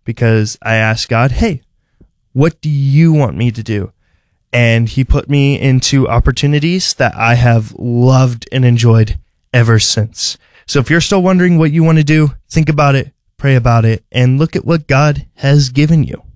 because I asked God, hey, what do you want me to do? And he put me into opportunities that I have loved and enjoyed ever since. So if you're still wondering what you want to do, think about it, pray about it, and look at what God has given you.